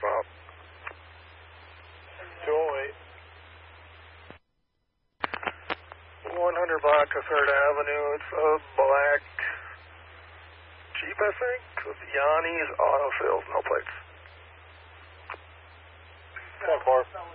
out. 208. 100 block of 3rd Avenue. It's a black Jeep, I think, with Yanni's autofills, no plates. 10-4.